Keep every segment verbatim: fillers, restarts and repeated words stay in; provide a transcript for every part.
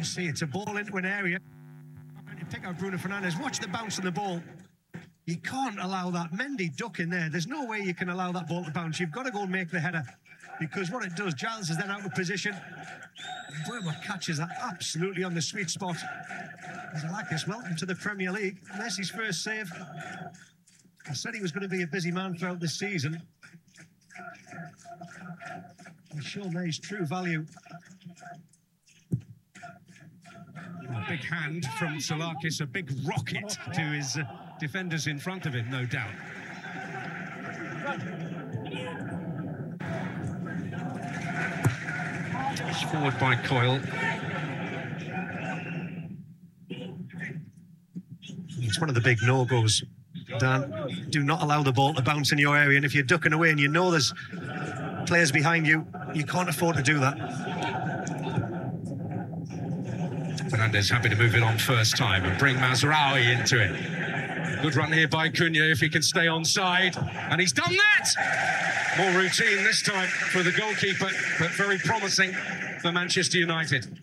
You see, it's a ball into an area. You pick out Bruno Fernandes. Watch the bounce on the ball. You can't allow that. Mendy duck in there. There's no way you can allow that ball to bounce. You've got to go and make the header, because what it does, Giles is then out of position. Burma catches that absolutely on the sweet spot. Zalakis, welcome to the Premier League. Messi's first save. I said he was going to be a busy man throughout this season. He's shown there his true value. A big hand from Zalakis, a big rocket to his uh, defenders in front of him, no doubt. It's forward by Coyle. It's one of the big no-goes, Dan. Do not allow the ball to bounce in your area, and if you're ducking away and you know there's players behind you, you can't afford to do that. Fernandes happy to move it on first time and bring Mazraoui into it. Good run here by Cunha if he can stay onside, and he's done that! More routine this time for the goalkeeper, but very promising for Manchester United.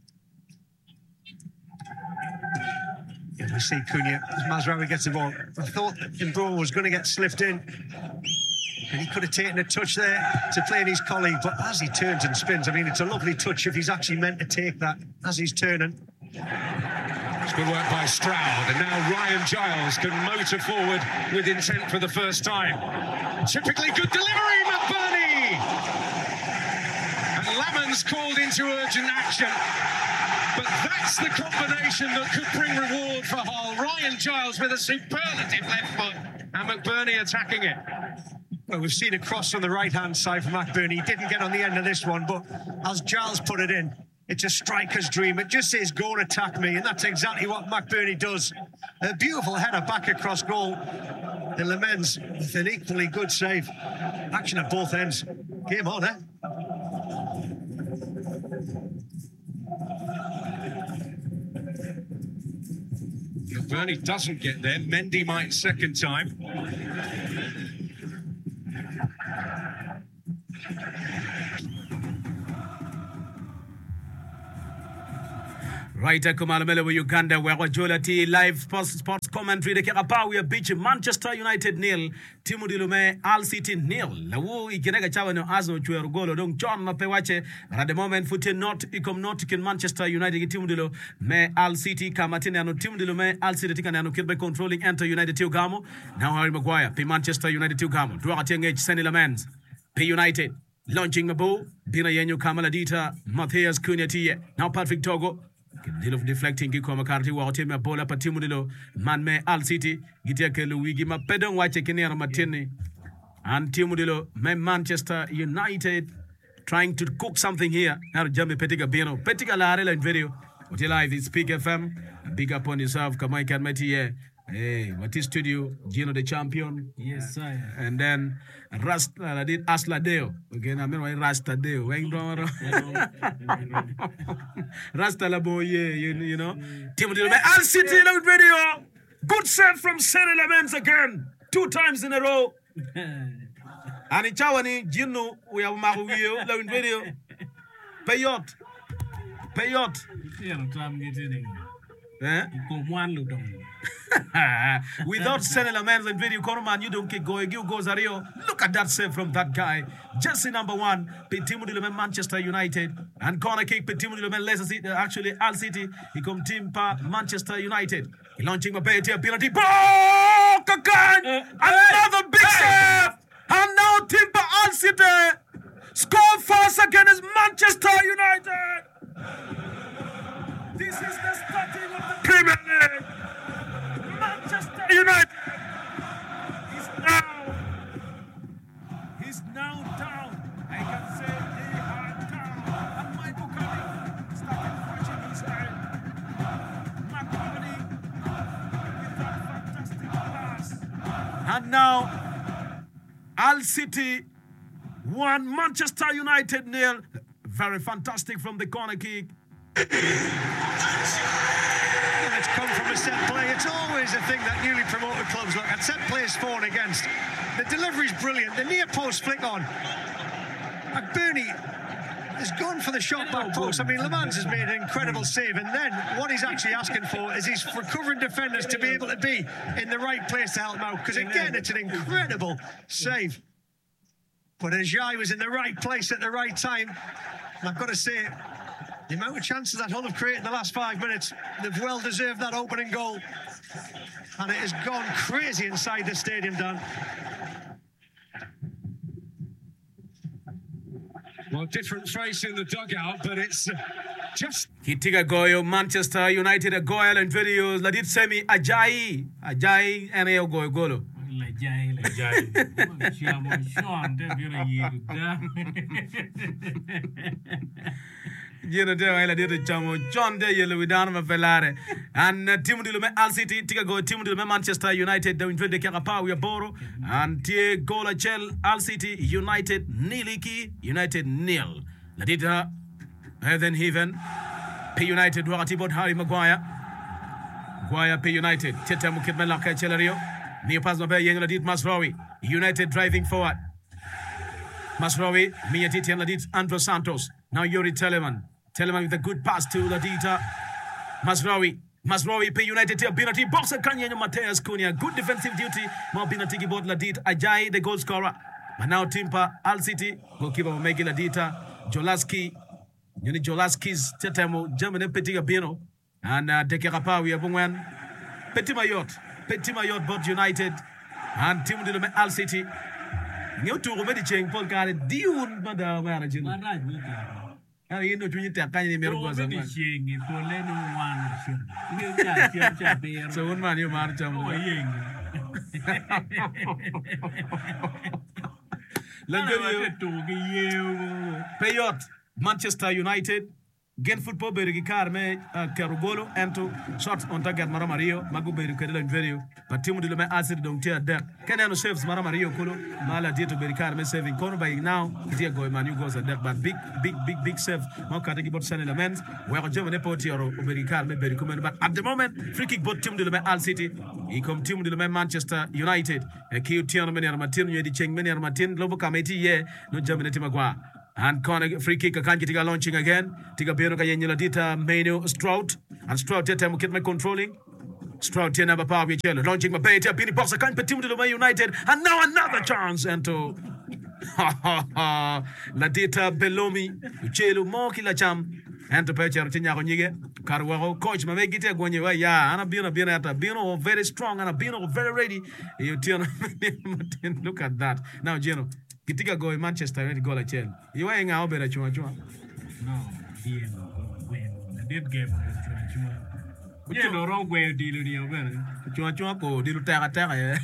Yeah, we see Cunha as Mazraoui gets the ball. I thought that Mbromo was going to get slipped in, and he could have taken a touch there to play in his colleague, but as he turns and spins, I mean, it's a lovely touch if he's actually meant to take that as he's turning. It's good work by Stroud, and now Ryan Giles can motor forward with intent for the first time. Typically good delivery, McBurney! And Lamon's called into urgent action. But that's the combination that could bring reward for Hull. Ryan Giles with a superlative left foot, and McBurney attacking it. Well, we've seen a cross on the right-hand side from McBurney. He didn't get on the end of this one, but as Giles put it in, it's a striker's dream. It just says, go and attack me, and that's exactly what McBurney does. A beautiful header back across goal. And Lemens with an equally good save. Action at both ends. Game on, eh? McBurney doesn't get there. Mendy might second time. Right, Kumalamela with Uganda, where Jola T live sports, sports commentary. The Kerapa, we are beach Manchester United nil, Timu Dilume, Al City nil. Lawu, Ikenega Chawano Azo, Chuer Golo, Dong John Mapewache, at the moment, footing not, Icom not in Manchester United, Timu Dilo, Me Al City, Kamatinano, Timu Dilume, Al City, Tikanano, Kilbe controlling, enter United Tiugamo. Now Harry Maguire, P Manchester United Tiugamo, Duating H, Senny Lamans, P United, launching Mabu, Dina Yenyo Kamaladita, Matthias Cunha Tie, now Patrick Togo. Deal of deflecting Kiko McCarthy while Tim Bola Patimudilo, Man Me Al City, Gitiake Luigi Mapedon White Kenera Martini, and Timudilo, Me Manchester United trying to cook something here. Now Jamie Petiga Bino, Petiga Larella in video. What you live is Speak F M, big up on yourself, Kamai Kan Metie. Hey, what is studio? Gino the champion. Yes, sir. And then Rasta, I did Asla Deo. Again, I mean, Rasta Deo. Rasta Labo, yeah, you, you know. Timothy Al City, loud video. Good save from Senny Lamens again. Two times in a row. And it's Chawani, Gino, we have Maruyo, loud video. Payot. Payot. Eh? Without Senela Man's and video, Corman, you don't kick going. You go Zario. Look at that save from that guy. Jersey number one, Petimu Dilumen, Manchester United. And corner kick, Petimu Dilumen, Leicester City, actually Al City. He come team pa Manchester United. He launching my penalty, penalty. Oh, Kakan! Another big save! And now Timber Al City score first against Manchester United. This is the starting of the Premier League. Manchester United is now, he's now down. I can say they are down. And Michael Carey started watching his time. McCartney with that fantastic pass. And now, Al City one, Manchester United nil. Very fantastic from the corner kick. It's come from a set play. It's always a thing that newly promoted clubs look at. Set plays for and against. The delivery's brilliant. The near post flick on. McBurney has gone for the shot back post. I mean, Le Mans has made an incredible save, and then what he's actually asking for is his recovering defenders to be able to be in the right place to help him out, because again, it's an incredible save. But Ajay was in the right place at the right time. And I've got to say, the amount of chances that Hull have created in the last five minutes, they've well deserved that opening goal. And it has gone crazy inside the stadium, Dan. Well, different face in the dugout, but it's uh, just... Kitiga goyo Manchester United a goal and videos. La dit semi Ajay. Ajay and a goyo golo. Ajay, Ajay. Siamo Sean, they're gonna yield down. Jeno de wala de chamo John de yelo widana ma velare and uh, timu dilo me Al City tiga go timu dilo me Manchester United de invende kaka pa we boro and tie gola chel Al City United niliki United nil la dita Heaven Heaven P United wakati bot Harry Maguire Maguire P United teta mukit melaka chelario ni pas ma be yeng la dit Masraoui United driving forward Masraoui miyati ten la dit Andros Santos now Yuri Telemann Telemann with a good pass to Ladita Masraoui Masraoui P United here Binati boxer Kanye Mateus Cunha good defensive duty more Binati kibot Ladita Ajay the goal scorer but now Timpa Al City goalkeeper Megi Ladita Jolaski Yuni Jolaski's Tetemo Germany Petiga Bino and uh, Dekirapa we are Bungwan Petit Mayotte Petit Mayotte both United and Tim Dilome Al City New to Romedi Cheng Paul Gare Diun Madam Marajin I you know you take kind of miracles. So one man you march on. Payot, Manchester United. Gen football beri kar me karugolo ento shots on target Mara Mario magu beri kedela video but timu dilo me acid don't tear deck can no saves Mara Mario kolo mala dito beri kar me saving corner by now dia go man you goes at deck but big big big big save mo ka tagi bot san element we ko jome ne poti oro beri kar me beri kumen but at the moment free kick bot timu dilo me Al City e kom timu dilo me Manchester United e ki tiano me ne Martin yedi cheng me ne Martin lobo kameti ye no jome ne timagwa and corner free kick akan kitiga launching again tiga beno kaya nyela dita Maino Strout and Strout tete mukit me controlling Strout tena bapa we chelo launching my bait pini box akan petimu de United and now another chance into la dita Belomi chelo mo kila cham and to pecher tinya ko nyige karwa coach ma me gite gonye wa ya ana bino bino ata bino very strong and bino very ready you tell look at that now Gino Kitiga go Manchester United goal achel. You ain't out better chua chua. No, bien, bueno. The dead game chua chua. Yeah, no wrong way deal ni over. Chua chua ko dilu tera tera ye.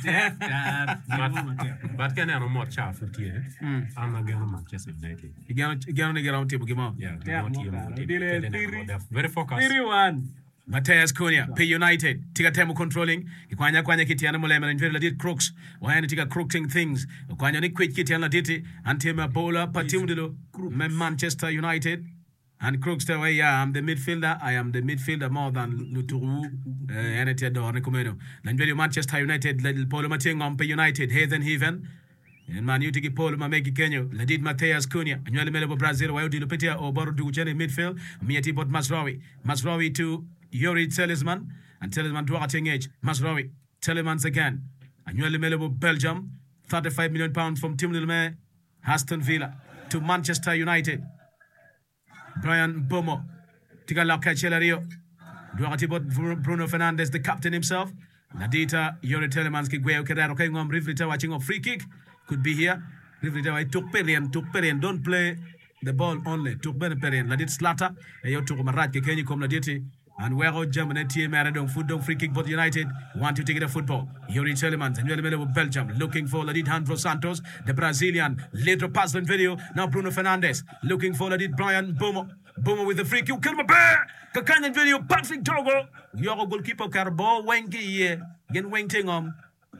But can I no more chat for here? I'm not going to Manchester United. You get you get on the ground table game out. Yeah, very focused. three one Mateus Cunha, P United, Tiga Temu controlling, Ikwanya Kwanya Kitiana Mulema and very did crooks, Wayana Tiga crooking things, Kwanya Niquit Kitiana Diti, Antima Bola, Patimudilo, Manchester United, and crooks the way, yeah, I'm the midfielder, I am the midfielder more than Luturu, Enetedo, Nicomeno. Then very Manchester United, Little Polo Matingom, P United, Heathen Heaven. And man, you take a poll, Mameki Kenyo, Ladid Mateus Cunha, and you're the Brazil, why do you put or borrow to Jenny midfield, Miati bot Masraoui, Masraoui to Yuri Talisman, and Talisman to Arting Age, Masraoui, Telemans again, and you're the Belgium, thirty-five million pounds from Tim Lilme, Aston Villa to Manchester United, Brian Bomo, Tigala Cachelario, Duarte bot Bruno Fernandes, the captain himself, Nadita, Yuri Telemans, Kigueo Keraro, Kingom, Rivita watching a free kick. Could be here. Rivita took Perian, took Perian. Don't play the ball only. Took Perian. Ladit Slata. You took Marat Kenny come Laditi. And where out Germany team Maradon foot down free kick but United want to take it a football. Yuri Telemans and you're in the middle of Belgium looking for Ladit Andros Santos, the Brazilian. Later pass on video. Now Bruno Fernandes looking for Ladit Brian Bomo. Bomo with the free kick. Kill my bear. Kakanyan video. Patrick Togo. Your goalkeeper Carbo Wengi. Again Wengting on.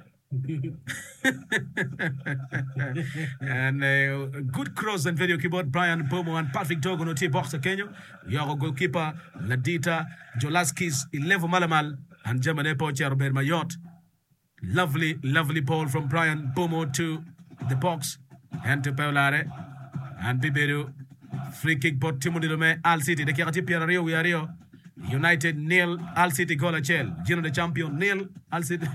And uh, good cross and video keyboard Brian Bomo and Patrick Togo no T boxer Kenya. Your goalkeeper Ladita Jolaskis eleven Malamal and German airport Robert Mayotte. Lovely, lovely ball from Brian Bomo to the box and to Paolare and Biberu Free kick bot timu dilume Al City. De kati Pierre Rio Rio. United nil, Al City goal achel. Gino the champion nil, Al City.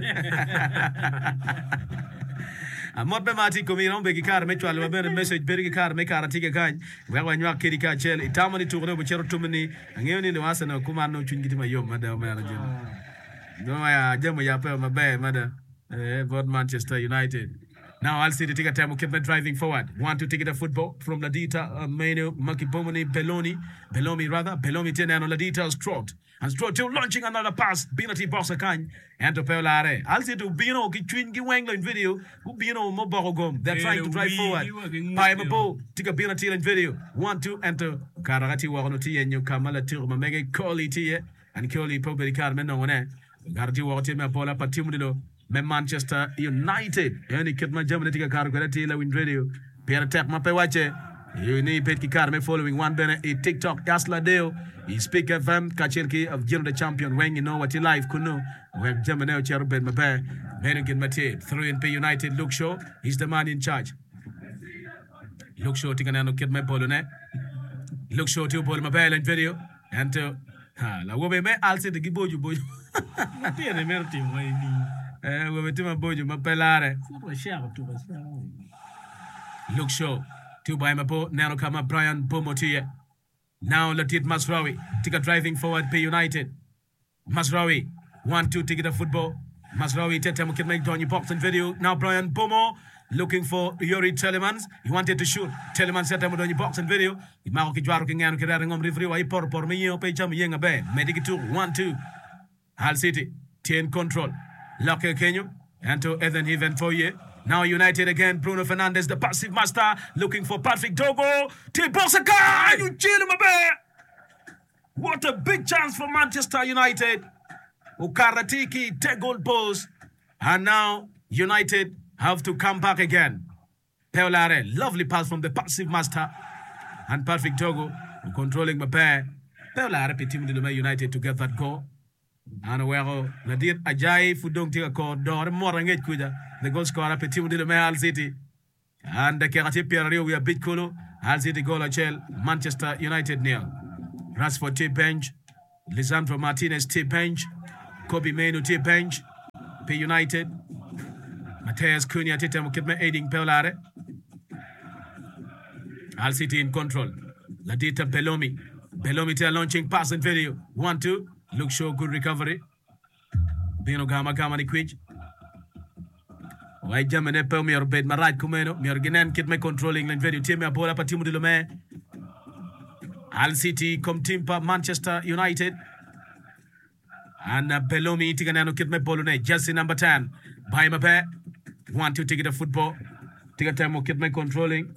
Amot be mati komino be gikar me chwal be message be gikar me kara tika kan. We wa nywa kiri ka chel. Itamo ni tugro be chero tumini. Ngeo ni wasa na kuma no chungiti mayom mada mada jeno. No ya jemo ya pe mabe mada. Eh both Manchester United. Now Al City take a time to keep driving forward. Want to take it a football from Ladita, uh, Meno, Makipomoni, Belloni, Bellomi rather, Bellomi ten and Ladita Strot. And Strot still launching another pass. Binati Bosakan and to Pelare. Al City to Bino, Kitwin Giwangland video, who Bino Moborogom. They're trying to drive forward. Paimabo, take a Binati and video. One, two, enter Karati Waranoti and you Kamala Turma Mega Koli Tia and Koli Poberi Carmen on it. Gardi Watima Pola Patimudo. Me Manchester United. Yani kitma jamne tika kar ko reti la win radio. Pierre tek ma pe wache. You need pet ki kar me following one bene e TikTok Yasla Deo. E speak F M kachelki of Gino the champion when you know what you live kuno. We have jamne o chero ben ma pe. Benugin Mate through in P United Luke Shaw. He's the man in charge. Luke Shaw tika nano kitma polone. Luke Shaw to pol ma pe in video and to ha la wo be me alse de giboju boju. Tiene merti mai ni. Eh, we metima boju mapelare. Look show. Two by Mapo, Nano Kama Brian Pomotia. Now Latit Masrawi. Take a driving forward P United. Masrawi. One, two, take it a football. Masrawi, Tetem can make Donny box and video. Now Brian Pomo looking for Yuri Telemans. He wanted to shoot. Telemans set him Donny box and video. The Maroki Juarking and Kerang on Rivri, I por por me, Pejam Yenga Bay. Medic two, one, two. Hull City. ten control. Locke Kenyo and to Ethan Heaven for you. Now United again. Bruno Fernandes, the passive master, looking for Patrick Dogo. Tibosaka! You chill him a bit. What a big chance for Manchester United. Ukaratiki, take goal post. And now United have to come back again. Peolare, lovely pass from the passive master. And Patrick Dogo controlling the pair. Peolare, team the United to get that goal. Anawero, Nadir Ajay, Fudong Tika Kordor, Morangate Kuja, the goal scorer, Petit de Al City. And the Kerati Pierre, we are bit Kulu, Al City goal Achel, Manchester United nil. Rashford T bench, Lisandro Martinez T bench, Kobe Menu T bench, P United, Mateus Cunha Tita Mukitme aiding Peolare. Al City in control. Ladita Bellomi. Bellomi T launching pass and video. One, two. Look show good recovery. Bino Gama Gama ni Quij. Why Jamane Pel me or bed my right Kumeno, me or Ginan kid me controlling and video team me a ball up a team de Lome. Al City come timpa Manchester United. And uh, Bellomi Tiganano kid me bolone. Jersey number ten. By my pair. One to take it a football. Take a time kid me controlling.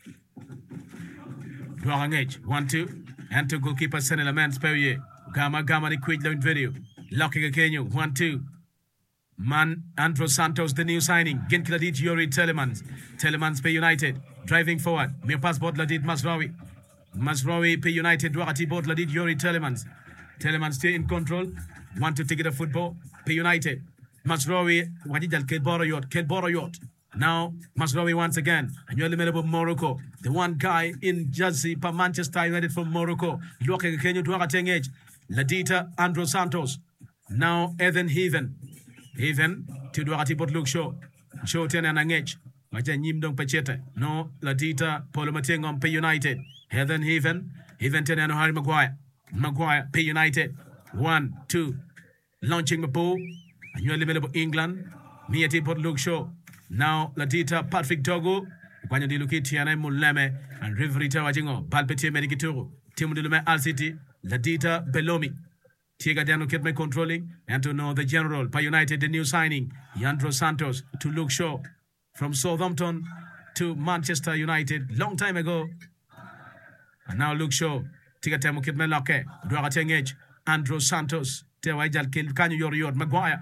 Drawing edge. One two. And to goalkeeper Senela Man Spurrier. Gama Gama ni Quid in video. Locking a Kenyo. One, two. Man Andro Santos, the new signing. Ginkladit Yuri Telemans. Telemans P United. Driving forward. Mere passport Ladid Masrawi. Masrawi P United. Duati board Ladid Yuri Telemans. Telemans still in control. Want to take it a football. P United. Masrawi. Wadidal Kelboro Yacht. Kelboro Yacht. Now, Masrawi once again. And you're eliminated from Morocco. The one guy in Jersey for Manchester United from Morocco. Locking a Kenyo Duateng Edge. Ladita Andro Santos. Now Ethan Heaven. Heaven to Duati Bot Luke Show. Show ten and Angech. Maja Nimdong Pacheta. No Ladita Polomateng on P United. Ethan Heaven. Heaven ten and Harry Maguire. Maguire P United. One, two. Launching the ball. And you're eliminated England. Miati Bot Luke Show. Now Ladita Patrick Dogo. Kwanya Diluki Tiana Muleme and Riverita Wajingo. Balpete Medikituru. Timu Dilume Al City. Ladita Bellomi. Tiega Dano kept me controlling. And to know the general. Pa United, the new signing. Yandro Santos to Luke Shaw. From Southampton to Manchester United. Long time ago. And now Luke Shaw. Tiga Temo kept me loke. Duagateng Edge. Andro Santos. Tewajal Kil Kanyu Yoriot. Maguire.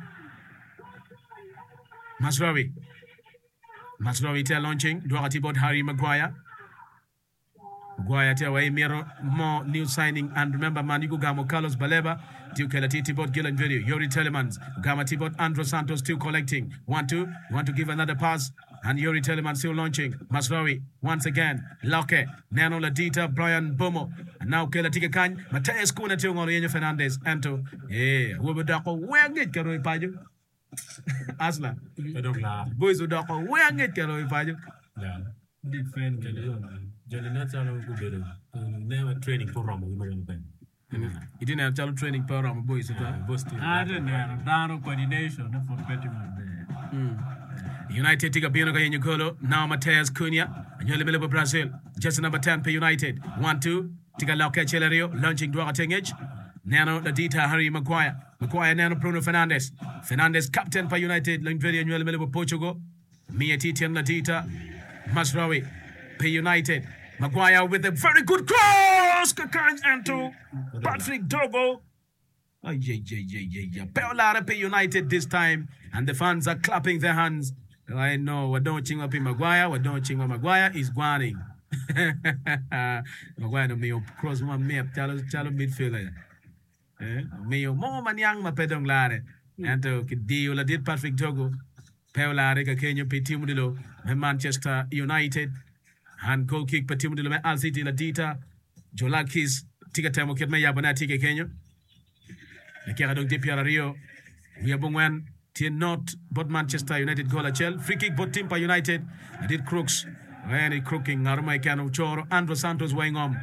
Masrawi. Masrawi te launching. Duagati bot Harry Maguire. Maguire te away Miro more new signing. And remember Manigu Gamo Carlos Baleba. Dukelati Tibot Gillen video. Yuri Telemans. Gama Tibot Andro Santos still collecting. One two. Want to give another pass. And Yuri Telemann still launching. Masraoui once again. Locke. Nano Ladita. Brian Bomo. And now Kela Tika Kany. Mateus Kuna Tiongolo Yenyo Fernandez. Anto. Yeah. Wubadako. Where get Karo Ipajo? Asla. I don't laugh. Boys Udako. Where get Karo Ipajo? Yeah. Defend Johnny Natsalo Gubero. Never training program with my own. You didn't have child training program, boys. I didn't have down coordination for twenty minutes. United Tiga Bino Gayen Golo, now Mateus Cunha, and you're the Brazil, just number ten per United. one two, Tiga Lauke Celerio, launching Dwara Tengage, Nano Ladita Harry Maguire, Maguire Nano Bruno Fernandes, Fernandes captain per United, Langveri and you're Portugal, Mia Titian Ladita, Masraoui per United, Maguire with a very good cross, Kakans Anto, Patrick Dogo. Oh, yeah, yeah, yeah, yeah, yeah. Peolara per United this time, and the fans are clapping their hands. I know, we don't ching up in Maguire, we don't ching up Maguire, he's guaning. Maguire no me cross one me up, chalo chalo midfielder. Eh, me mo manyang mapedong lare. Anto kidio la did Patrick Dogo. Peolara ka Kenya pe Timudilo, Manchester United. Hand goal kick per Timudilo, Al City Ladita. Jolakis, tika temo ket me yabana tika Kenya. Nekera dong di Piara Rio. We are bongwen. Tie not but Manchester United goal achel. Free kick but Timpa United. I did crooks. When it crooking. Arumai Kano Choro. Andro Santos weighing on.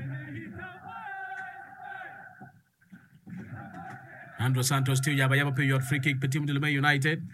Andro Santos still yaba yaba period. Free kick. Petit Mdulume United.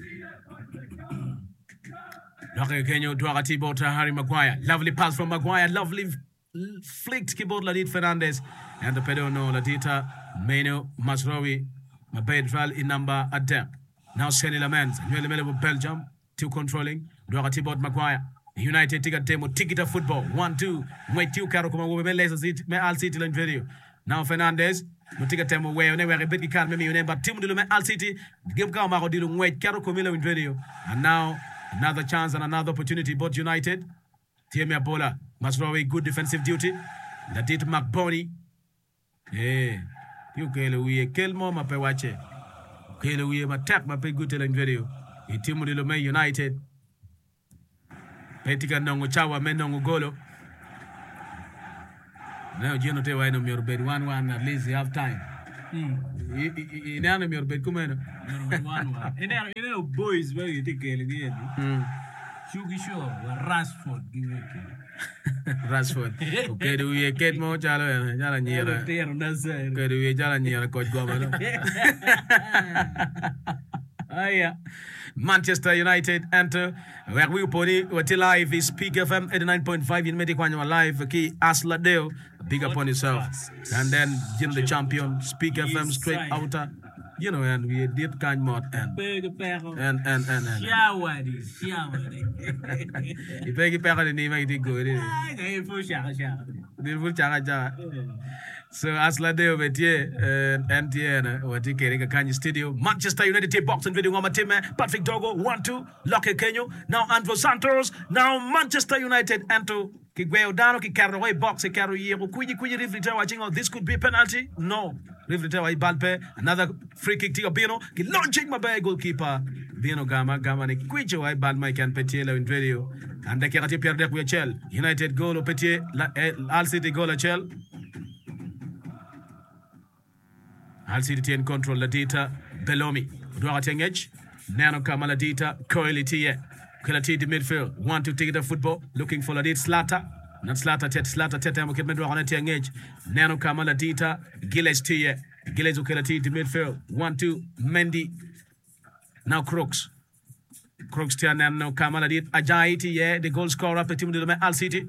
Lake Kenyo Dwara Tibota Harry Maguire. Lovely pass from Maguire. Lovely flicked keyboard Ladit Fernandez. And the pedo no Ladita Meno Masraoui. Mabedral in number at them. Now Senny Lamens, New Element Belgium, two controlling, Dwara Tibot Maguire. United ticket demo, ticket of football. One, two, wait two caro come over Meleza City, me Al City and video. Now Fernandez, no ticket demo where never a bit can me name, but Tim Dulume Al City, give Gamma Dilum wait caro comilla in video. And now another chance and another opportunity, both United. Tiemia Bola, Masraoui, good defensive duty. That did McBoney. Yeah. You kill we kill more my pewache. Kill we attack my pay good in video. Itimudilo me United. Petika nongo chawa me nongo golo. Now you know why no your bed one one at least you have time. In an your bed come in. One one. In our boys where you take it again. Shugi show Rashford give it. Rashford. Okay, do we get more jalo jala nyera. Okay, do we jala nyera coach governor. Ah yeah. Manchester United enter where we put it what live is Peak F M eighty-nine point five in Medikwanyo live key Asladeo big up on yourself and then you know the champion Peak F M straight outer you know and we did kind mod and and and and and Shawadi Shawadi you pay it back in the name I did go it is I for Shaga Shaga so Asladeo Betie and Tiana what you carrying a Kanye studio Manchester United tape box and video on my team Patrick Dogo one two Locke Kenyo now Andro Santos now Manchester United Anto Kigueo Dano ki carry away box e carry yego kuji kuji riflita watching oh this could be a penalty no riflita wa Balpe another free kick to Bino ki launching my bag goalkeeper Bino Gama Gama ne kuji wa bal Mike and Petier in radio and the Kerati Pierre Deck Chel United goal o Petier Al City goal a Chel Al City in control Ladita Belomi Dwara Tengage Nano Kamala Dita Coily Tie Kelati the midfield want to take the football looking for Ladit Slata not Slata Tet Slata Teta Moket Medwana Tengage Nano Kamala Dita Gilles Tie Gilles Kelati the midfield one two Mendy now Crooks Crooks Tia Nano Kamala Dit Ajay Tie the goal scorer per team to Al City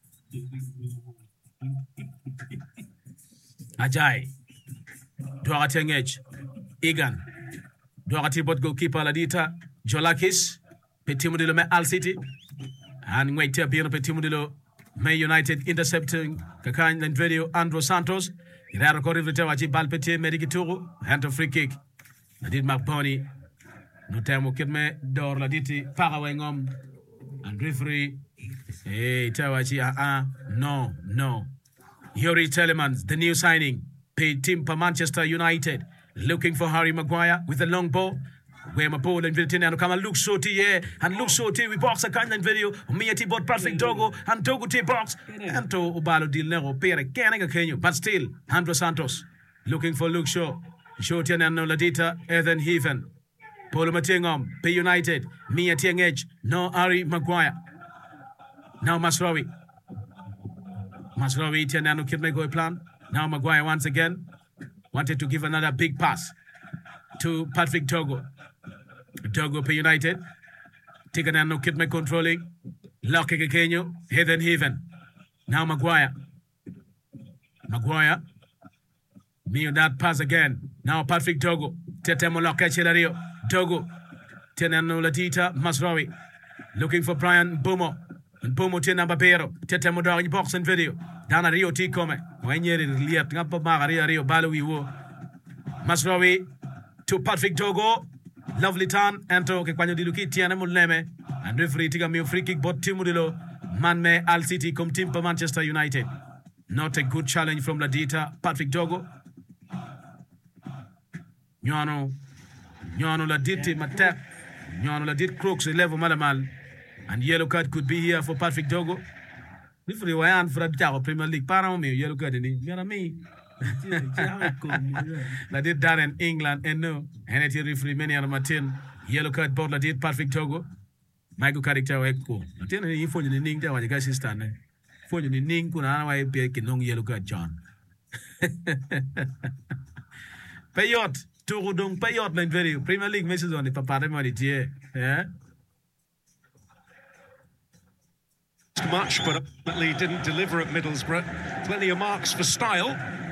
Ajay Dwara Tengage Egan Dwara Tibot goalkeeper Ladita Jolakis Petimudilo me Al City and wait here Piano Petimudilo May United intercepting Kakan and video Andro Santos Iraro Corrivita Wachi Balpete Medikituru hand of free kick Nadid McBoney no time kid me door Laditi Parawangom and referee hey Tawachi ah uh, uh, no no Yuri Telemans the new signing paid team for Manchester United looking for Harry Maguire with a long ball Where my ball and video and come and look so yeah and look so we box a kind video me at bot Patrick Dogo and Dogo T box and to Ubalo deal never pere canning Kenya but still Andro Santos looking for Luke Shaw Shaw and no Ladita Ethan Heaven Polo Matingom P United me at Tiang Edge no Ari Maguire now Masrawi Masrawi Tianano kid go plan now Maguire once again wanted to give another big pass to Patrick Dogo Dogo P United. Take an no kid me controlling. Locking a Kenyo. Heathen Heaven. Now Maguire. Maguire. Me on that pass again. Now Patrick Dogo. Tetemo Lokachelario. Dogo. Tenano Latita Masrawi. Looking for Brian Bomo. And Bomo Tena Babero. Tetemo dog box and video. Down a Rio T come. When you're in Liat Napa Maria Rio Balowi Wo. Masrawi to Patrick Dogo. Lovely turn, ento ke kwanyo diluki tiana muleme and referee tiga mi free kick bot timudilo manme Al City kom team for Manchester United. Not a good challenge from Ladita Patrick Dogo. Nyano Nyano Laditi Matek Nyano Ladit Crooks level malamal and yellow card could be here for Patrick Dogo. Referee wayan for a Premier League para me yellow card ni mera me. La did done in England and no and it referee many on Martin yellow card board la did Patrick Dogo Michael character eko Martin ni phone ni ning tawa ga sister ne phone ni ning kuna wa be kinong yellow card John Payot Turudong Payot line very Premier League message on the papa mo di tie eh much but ultimately didn't deliver at Middlesbrough. Plenty of marks for style.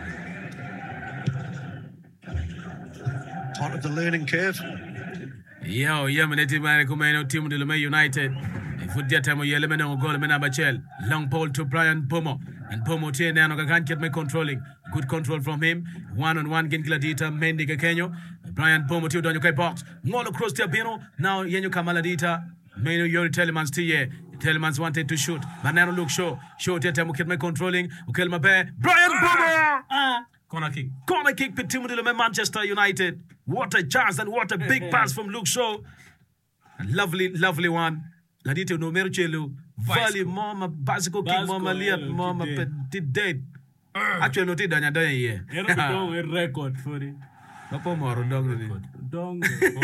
Part of the learning curve. Yo, Yemeniti Maricumeno, Team de Lume United. If we get time, Yelemeno goal, Menabachel. Long ball to Brian Pomo. And Pomo Tiano can't get me controlling. Good control from him. One on one, Gingladita, Mendy Kenyo. Brian Pomo to Donukai box. Molo cross Tiabino. Now Yenu Kamaladita. Menu Yuri Telemans Tie. Telemans wanted to shoot. Manano look show. Show Teta Mukit controlling. Ukelma Bear. Brian Pomo! Ah. Corner kick. Corner kick for Team de Lume Manchester United. What a chance and what a big pass from Luke Shaw. Lovely, lovely one. Ladito no merchelu. Valley mama bicycle kick mama liat mama petit dead. Actually no danya danya ye. Era dong a record for it. Papa moro dong ni. Dong.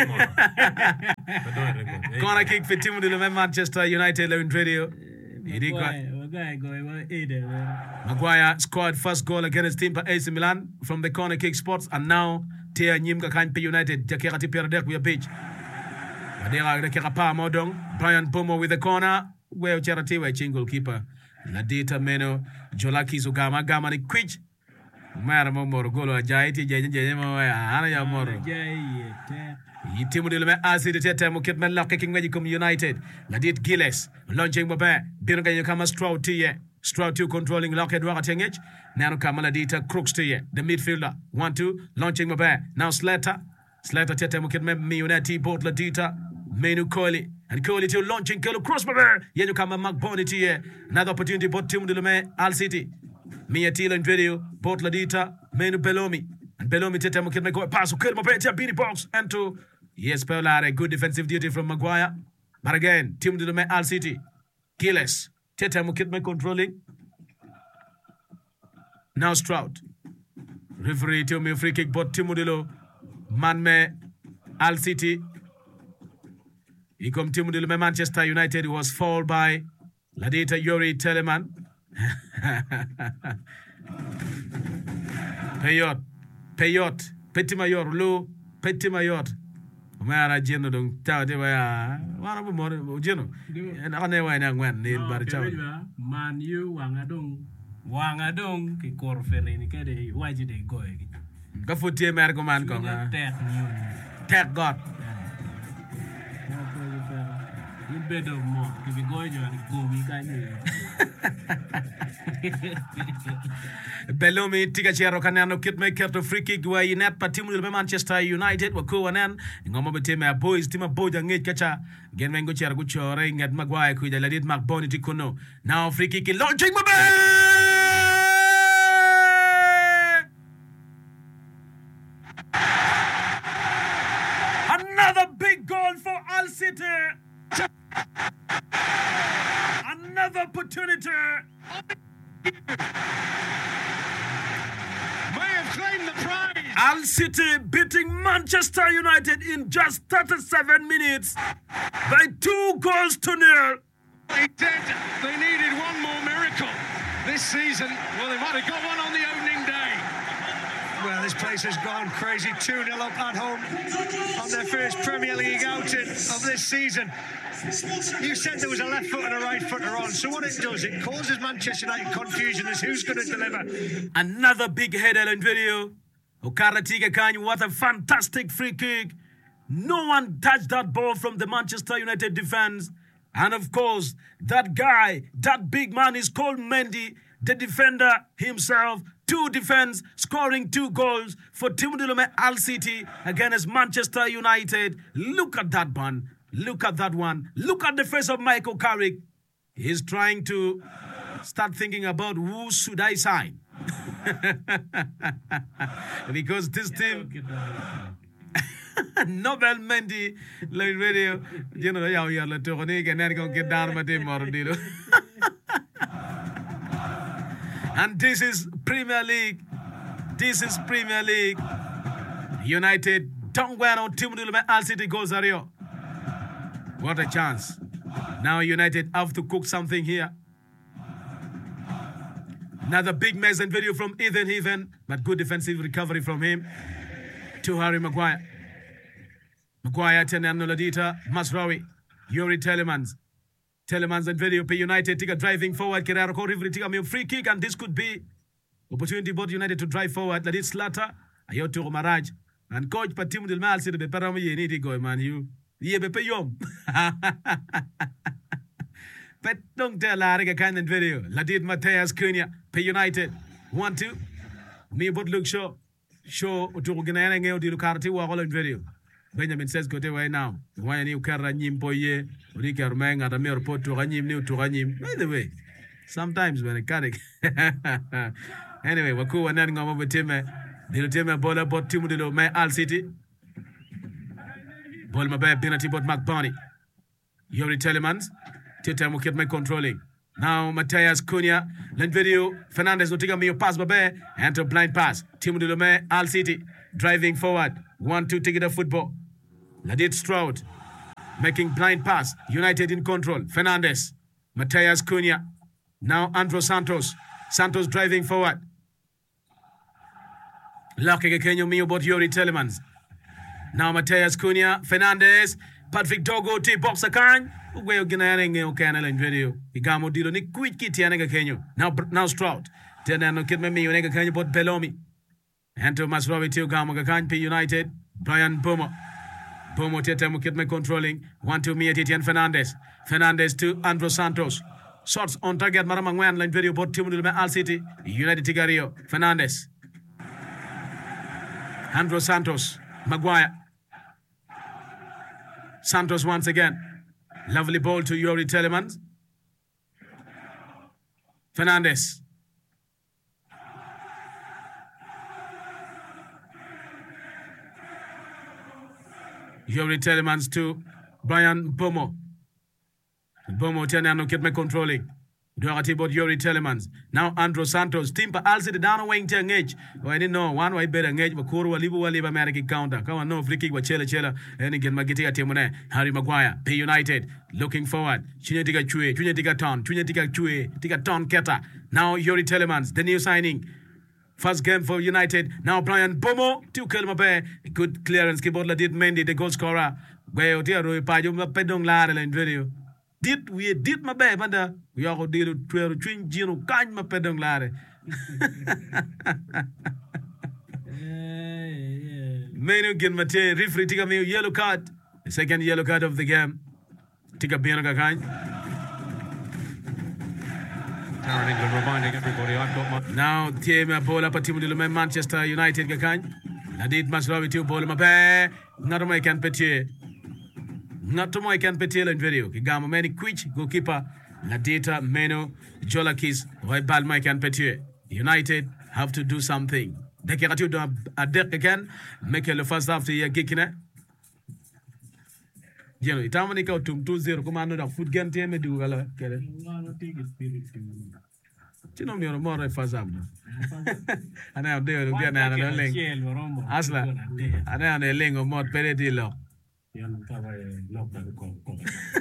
Corner kick for Team de Lume Manchester United in radio. Maguire scored first goal against team for A C Milan from the corner kick spots and now Tia Nyimka Kan P United Jakirati Pierdek with a pitch. Madera Rekapa Modong, Brian Pomo with the corner, where Charity were chingle keeper. Ladita Meno, Jolaki Zugama Gamani Quich. Maramo Morgolo Jaiti Jajamo Anaya Moro. Timudilme Asi the Teta Mukitman Lock kicking Medicum United. Ladit Gilles, launching Baba, Birga Kama Stroud Tia. Stroud two controlling Lockhead Waratengage. Now Kamaladita Crooks to ye. The midfielder. One two. Launching Mabay. Now Slater. Slater Teta Mukitman Mionati Port Ladita. Menu Coily. And Coily to launching Kelo Cross Mabay. Yenu Kama Makboni to ye. Another opportunity for Tim Dilume Al City. Mia Teal and video. Port Ladita. Menu Bellomi. And Bellomi Teta Mukitman go pass. Kelma Betia Beanie Box. And to yes, Pelare. Good defensive duty from Maguire. But again, Tim Dilume Al City. Gilles. Teta Mukitme controlling. Now Stroud. Referee to me free kick but Timudilo. Manme Al City. He come Timudilo Manchester United was fouled by Ladita Yuri Telemann. Payot. Payot. Petit Mayor. Lou. Petit Mayor. Mara jeno dong taw de waya wara bo mo jeno en akane way na ngwan ni bar chaw man yu wanga dong wanga dong ki kor fere ni kede waji de goy ka futie mer ko man ko tek ni tek got you better more ki bi goy jo go mi ka ni Bellomi tiga chero kanano kit me kerto free kick wa inet pa timu le Manchester United wa ko wanan ngomo be tema boys tima boja ngit kacha gen mengo chero go chore ngat Maguire ku de ladit Mark Boni tikono now free kick launching Mabe another big City. Another opportunity. May have claimed the prize. Al City beating Manchester United in just thirty-seven minutes by two goals to nil. They did. They needed one more miracle this season. Well, they might have got one on the opening day. Well, this place has gone crazy. two nil up at home on their first Premier League outing of this season. You said there was a left foot and a right footer on, so what it does, it causes Manchester United confusion as who's going to deliver. Another big header in video. Okaratiga Kany, what a fantastic free kick. No one touched that ball from the Manchester United defense. And of course, that guy, that big man is called Mendy, the defender himself. Two defense, scoring two goals for Timudulume Al City against Manchester United. Look at that one. Look at that one. Look at the face of Michael Carrick. He's trying to start thinking about who should I sign. Because this team... Nobel Mendy, like radio, you know, you're like Tony, and then go get down with him or deal. And this is Premier League. This is Premier League. United don't go on Timudulume Al City goals are here. What a chance. Now United have to cook something here. Another big mess and video from Ethan Heaven, but good defensive recovery from him to Harry Maguire. Maguire, Tenen Noladita, Masraoui, Yuri Telemans. Telemans and video P United, take a driving forward, Kerara Korivri, take a free kick, and this could be opportunity both United to drive forward. That is Slater, Ayoto Maraj, and coach Patim Del Mal said the Parami Yeniti go, man, you. Ye be yom. But don't tell Larga kind of video. Ladid Mateus Cunha, P United. One, two. Me but look show. Show to Ganang Odi Lucarti while in video. Benjamin says go away now. Why you carry Nim Poye, Rika Mang at a mere pot to Ranim new to Ranim. By the way, sometimes when a carrick. Anyway, Waku and then over Timme. The Timme Bola bought Timudilo, my Al City. Ball my bad penalty, but McBurney. Yuri Telemans. Tita will keep my controlling. Now Mateus Cunha. Then video. Fernandez will take a me pass by and to blind pass. Timudulume Al City. Driving forward. One, two, take it a football. Ladid Stroud. Making blind pass. United in control. Fernandez. Mateus Cunha. Now Andro Santos. Santos driving forward. Locking a Kenyo Mio but Yuri Telemans. Now Mateus Cunha, Fernandez, Patrick Dogo, T box a kind. We're going to canal and video. Igamo Dilo, Nick Quit Kitty and Kenyo. Now now Stroud. Then I kid me, you nigga can but Belomi. And to Masraoui to Gamo P United. Brian Bomo. Bomo Tetem kid me controlling. One to me at Etienne Fernandez. Fernandez to Andro Santos. Shots on target Maramangwan line video but Timudulume Al City. United Tigario. Fernandez. Andro Santos. Maguire. Santos once again. Lovely ball to Yuri Telemans. Fernandez. Yuri Telemans to Brian Bomo. Bomo Tenano kept me controlling. Dorati bought Yuri Telemans. Now Andro Santos. Timpa Alcid down away to engage. Oh, I didn't know. One way better engage. But Kuru Libu Liba American counter. Come on, no free kick. But Chela Chela. And again, Magitia Timone. Harry Maguire. P United. Looking forward. Chunetica Chue. Chunetica Ton. Chunetica Chue. Tika Ton Keta. Now Yuri Telemans. The new signing. First game for United. Now Brian Bomo. Two Kelmabe. Good clearance. Kibotla did Mendy, the goal scorer. Where Rui Pajum Pedong Lara in video. Did we did my baby and we all did to twin Gino kind my pedong lare. Menu get Mate referee take a yellow card. The second yellow card of the game. Take a Bianca kind. Darren England reminding everybody I've got my now team a ball up a team with Manchester United Gakan. Nadid Masraoui to ball my bear. Not a my can petier. Not to my can petil in video. Kigama many quick goalkeeper. Nadita Meno Jolakis. Why bad my can petil. United have to do something. They can do a deck again. Make the first half the year kicking it. Jeno itama ni ka tum two zero kuma no da foot gen te me du gala kere. Ngano tiki spirit tu. Chino mi ro more fazam. Ana ande ro dia na na leng. Ciel romo. Asla. Ana ande lengo mod pere di lo. Yan tava lock da ko ko.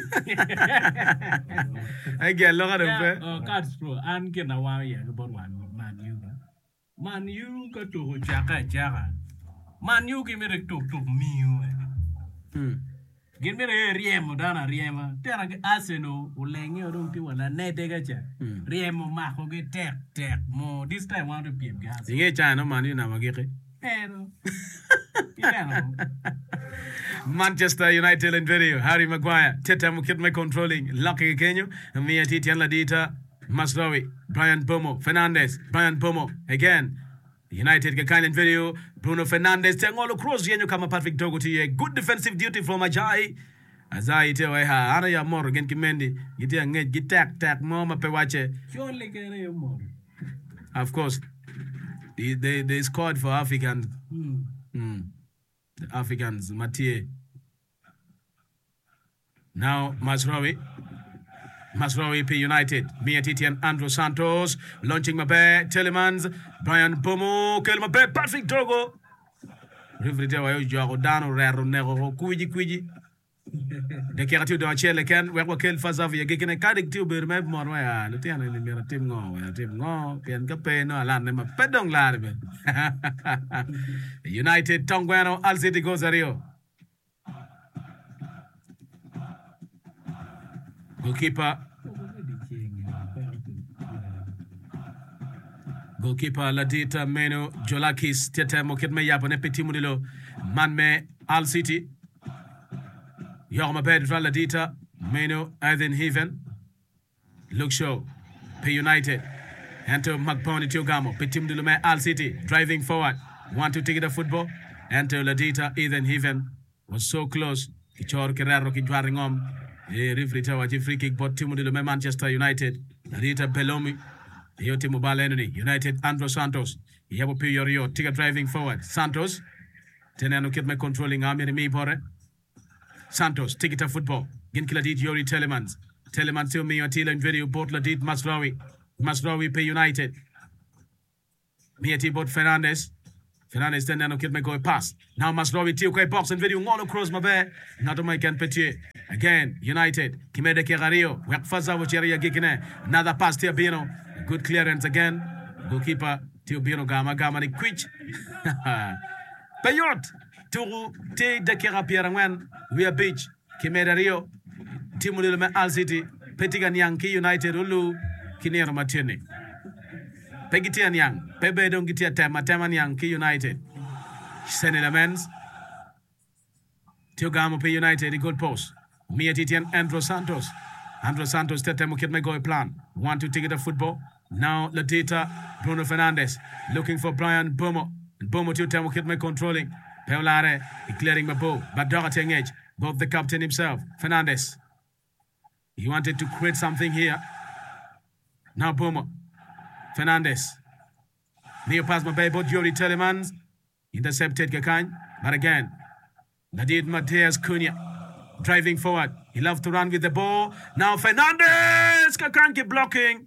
Ai ge lo ga de pe. Oh, cards pro an ke na wa ya ko bon wan man yu ba. Man yu ka to jaka jaka. Man yu ki mere tok tok miu. Hmm. Gin mere riemo dana riema. Tera ke Arsenal ulenge odong ti wala nete ga cha. Riemo ma ko ge tek tek mo this time want to be gas. Inge cha no man yu na magike. Pero. Yeah. Manchester United in video. Harry Maguire. Teta Mukitme controlling. Lucky Kenyo. Mia Titian Ladita. Masraoui. Brian Bomo. Fernandes. Brian Bomo. Again. United Kakan in video. Bruno Fernandes. Tengolo cross yenyo kama Patrick Doherty. Good defensive duty from Ajay. Azai te wa ha. Ana ya moro gen Kimendi. Gitia nge gitak tak mo mapewache. Surely kere mo. Of course. They, they, they scored for Africans. Hmm. Mm. The Africans, Mathieu. Now, Masraoui. Masraoui P United. Mia Titi and Andrew Santos. Launching Mabe. Telemans. Brian Bomo. Kel Mabe. Patrick Drogo. Referee wa yo jago dano rero nego kuiji kuiji. De keratiu do achele ken we kel fazav ye gekene kadik tiu ber me mon wa ya lutia na ni mera tim ngo ya tim ngo ken ka pe no ala ne ma pedong la be. United Tongwano Al City Gozario. Goalkeeper Goalkeeper Ladita Meno Jolakis Tete Mokit me yapone petit mudilo man me Al City. Yorma Pedra Ladita Meno Ethan Heaven. Luke Shaw P United. Enter Magponi Tiogamo petit mudilo me Al City driving forward. Want to take the football. Enter Ladita Ethan Heaven was so close. Kichor Kerrero Kijwaringom. A referee tawaji free kick but Timudilo me Manchester United. Ladita Belomi. Yote Mobile Enemy, United Andrew Santos. Yabo Piyorio, Tiga driving forward. Santos. Tenano Kitme controlling Amir Mi Bore. Santos, take it to football. Ginkiladit Yori Telemans. Telemans to me Atila and video both Ladit Masraoui. Masraoui P United. Miati bot Fernandes. Fernandes Tenano Kitme go pass. Now Masraoui Tio Kai box and video all across my bear. Not on my can Petier. Again, United. Kimede Kerario. Wakfaza Wacheria Gikine. Another pass to Bino. Good clearance again. Goalkeeper Tiobino Gama Gama ni Quich. Payot Turu Te Dekera Pierangwan. We are beach. Kimeda Rio. Timulilme Al City. Petigan Yang Ki United Ulu. Kinero Matini. Pegitian Yang. Pebe don't get Tema Teman Yang Ki United. Senelamens. Tiogamo P United. Good post. Mia Titian Andrew Santos. Andrew Santos Tetemo Kitme go plan. Want to take it a football. Now Ladita, Bruno Fernandes looking for Brian Bomo. Bomo to Temo Kitme controlling. Peolare clearing Mabo. But Doherty edge. Both the captain himself. Fernandes. He wanted to create something here. Now Bomo. Fernandes. Near pass Mabe, both Yuri Telemans. Intercepted Kakany. But again, Nadid Mateus Cunha. Driving forward. He loves to run with the ball. Now Fernandes! Kakanki blocking.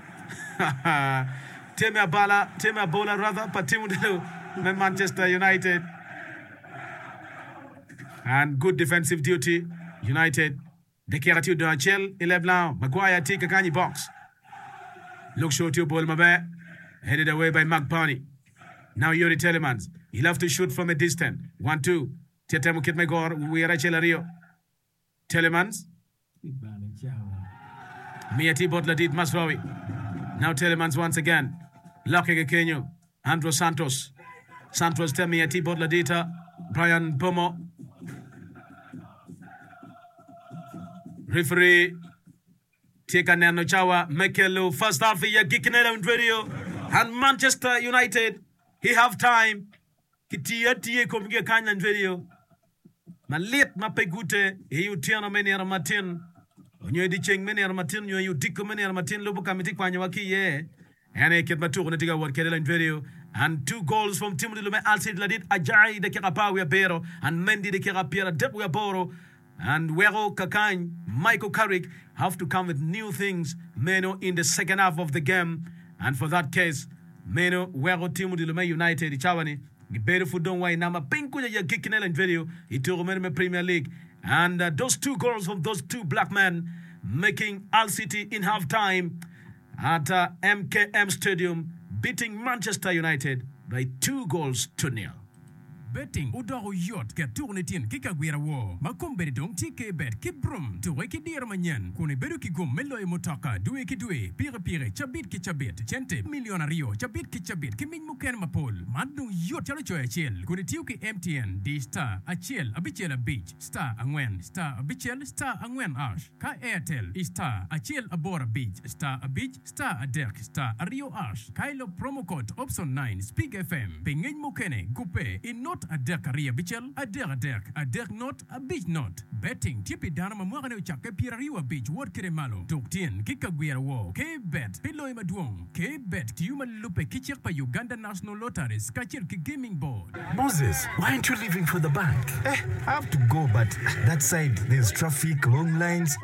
Timmy Bala, Timmy Bola rather, but Timudilu, Manchester United. And good defensive duty. United. Dekeratiu de Achel, Eleblanc, Maguire, T. Kakanyi box. Look short to ball Mabe. Headed away by Magpani. Now Yuri Telemans. He loves to shoot from a distance. One, two. Tetemo Kitmegor, we are Rio. Telemans. Miati Botladit Masraoui. Now Telemans once again. Locking a Kenyo. Andrew Santos. Santos tell Miati Botladita. Brian Bomo. Referee. Tika Nano Chawa. Mekelu. First half of Gikinela and radio. And Manchester United. He have time. Kitia Tia Komga Kanyan video. Malit mapegute hiu tiano meni armatin onyo di cheng meni armatin nyo yu dikko meni armatin lubu kamiti kwanya waki ye ene ket matu ko tiga wor kedela video and two goals from Timothy Lume Al City Ladit Ajay de Kirapawi Bero and Mendy de Kirapira Depu Boro and Wero Kakany, Michael Carrick have to come with new things, Meno, in the second half of the game. And for that case, Meno, Wero Timu Dilume United, Ichawani, Giberu don't why Nama Pinkuja ya Kikinel video, Ito Premier League. And uh, those two goals from those two black men making Hull City in halftime at uh, M K M Stadium, beating Manchester United by two goals to nil. Betting udaro yot ke tournetin ki kagwira wo makombere dong ti ke bet ki brum to ki dir manyen kuni beru ki gum melo e motaka duwe ki duwe pire pire chabit ki chabit chente milionario chabit ki chabit ki min muken mapol madu yot chalo choy chel kuni tiu ki M T N di star achel abichel a beach star angwen star abichel star angwen ash ka Airtel star achel abora beach star a beach star a deck star a rio ash kailo promo code option nine speak F M pengen mukene gupe in not a deck career bichel, a deck a deck, a deck not, a beach not. Betting tipi dana mamwaka ne chake pirariwa beach word kire malo. Toktien kika gwira wo. K bet pilo ima duong. K bet tiuma lupe kichek pa Uganda National Lotteries kachir ki gaming board. Moses, why aren't you leaving for the bank? Eh, I have to go, but that side there's traffic, long lines.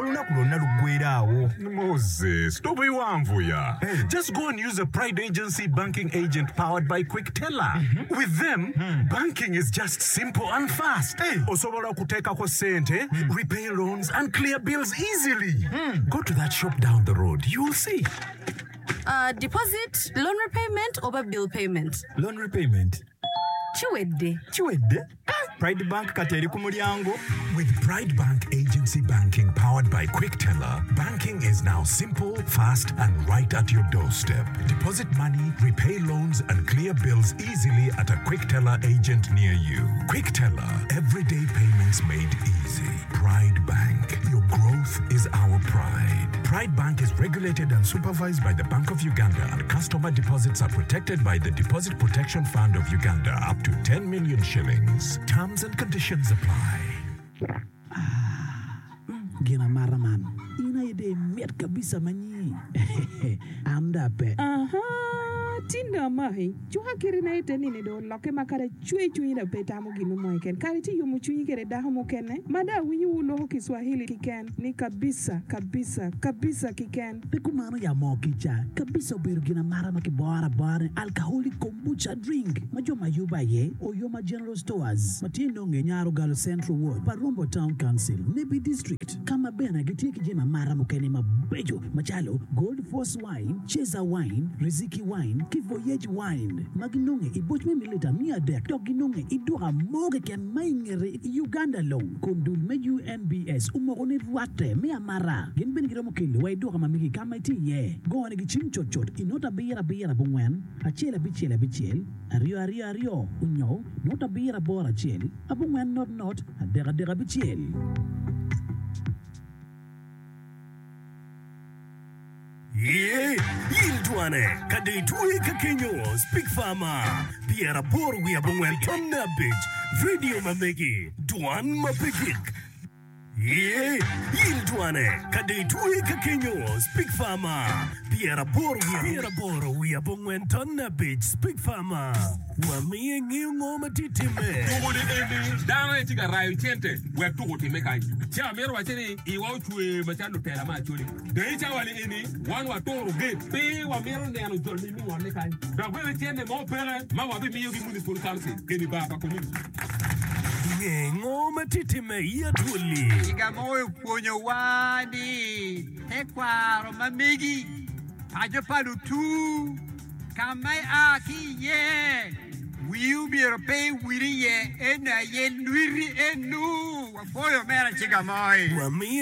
Moses, don't be one for ya. Hey. Just go and use a Pride Agency banking agent powered by Quick Teller. Mm-hmm. With them, mm. banking is just simple and fast. Hey. Osobola kuteka kwa sente, mm. repay loans, and clear bills easily. Mm. Go to that shop down the road. You'll see. Uh, deposit, loan repayment, or bill payment? Loan repayment. Chiwedde. Chiwedde? Pride Bank kateri kumulyango. With Pride Bank Agency Banking powered by Quick Teller, banking is now simple, fast, and right at your doorstep. Deposit money, repay loans, and clear bills easily at a Quick Teller agent near you. Quick Teller, everyday payments made easy. Pride Bank, your growth is our pride. Pride Bank is regulated and supervised by the Bank of Uganda, and customer deposits are protected by the Deposit Protection Fund of Uganda up to ten million shillings. Terms and conditions apply. Gina maraman. Ina ide miat kabisa manyi. Anda pe. Aha. Tinda mahi. Chua kiri na ite nini do loke makare chui chui na peta mo ginu mo iken. Kari ti yumu chui kere daha mo kene. Mada winyi ulo ho Kiswahili kiken. Ni kabisa, kabisa, kabisa kiken. Pekumano ya mo kicha. Kabisa ubiru gina marama ki boara boara. Alcoholic kombucha drink. Majo mayuba ye. Oyoma General Stores. Matino ngenyaro galo Central Ward. Parumbo Town Council. Nebi District. Kama bena gitie kijema marama kene mabejo. Machalo. Gold Force Wine. Cheza Wine. Riziki Wine. Voyage wine maginonge ibochme milita mia dek doginonge idura moge ken maingere Uganda long kondul me U N B S umogone ruate me amara gen ben giromo kele way dura mamigi kamati ye go on gi chim chot chot inota bira bira bungwen achela bichela bichel ario ario ario unyo nota bira bora chel abungwen not not adera dera bichel. Yeah, Yildwane, Kadetui Kakenyo, Speak Farmer, Pierre Bor, we are Bungwen Tonna Bitch, Radio Mamegi, Duan Mapikik. Yeah, Yildwane, Kadetui Kakenyo, Speak Farmer, Pierre Bor, Pierre Bor, we are Bungwen Tonna Bitch, Speak Farmer. Wami and you moma titime. Dama tika rayu chente we tuko timeka. Cha mero wacheni iwa uchwe machano tela machuli. Deicha wali ini wan wa toro gate. Pe wa mero ne anu jolmi mi wa neka. Da wewe chende mo pele ma wa bi mi yogi municipal council keni ba pa community. Ngoma titime ya tuli. Iga moyo ponyo wadi. Ekwa romamigi. Ajo palu tu. Kamai aki ye. Will be a pay with ye and a ye luiri enu. Wafoyo mera chigamoi.